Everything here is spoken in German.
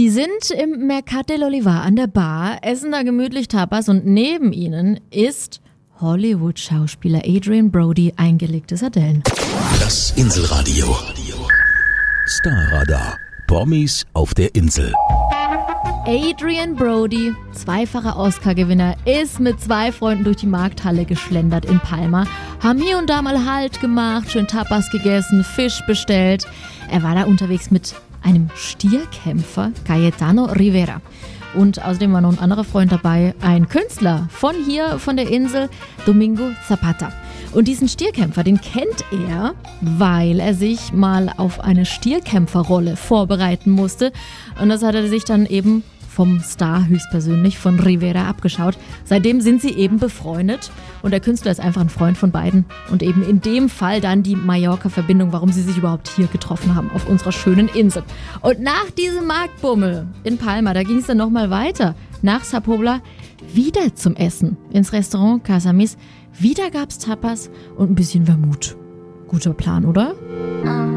Die sind im Mercat del Olivar an der Bar, essen da gemütlich Tapas und neben ihnen ist Hollywood-Schauspieler Adrien Brody eingelegte Sardellen. Das Inselradio. Starradar. Promis auf der Insel. Adrien Brody, zweifacher Oscar-Gewinner, ist mit 2 Freunden durch die Markthalle geschlendert in Palma, haben hier und da mal Halt gemacht, schön Tapas gegessen, Fisch bestellt. Er war da unterwegs mit einem Stierkämpfer, Cayetano Rivera. Und außerdem war noch ein anderer Freund dabei, ein Künstler von hier, von der Insel, Domingo Zapata. Und diesen Stierkämpfer, den kennt er, weil er sich mal auf eine Stierkämpferrolle vorbereiten musste. Und das hat er sich dann eben vom Star höchstpersönlich, von Rivera, abgeschaut. Seitdem sind sie eben befreundet und der Künstler ist einfach ein Freund von beiden. Und eben in dem Fall dann die Mallorca-Verbindung, warum sie sich überhaupt hier getroffen haben, auf unserer schönen Insel. Und nach diesem Marktbummel in Palma, da ging es dann nochmal weiter, nach Sa Pobla, wieder zum Essen, ins Restaurant Casamis. Wieder gab's Tapas und ein bisschen Vermut. Guter Plan, oder?